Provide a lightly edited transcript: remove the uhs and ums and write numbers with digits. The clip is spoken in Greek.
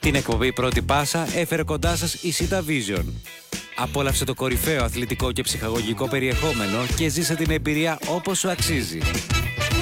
Την εκπομπή Πρώτη Πάσα έφερε κοντά σας η Sita Vision. Απόλαυσε το κορυφαίο αθλητικό και ψυχαγωγικό περιεχόμενο και ζήσε την εμπειρία όπως σου αξίζει.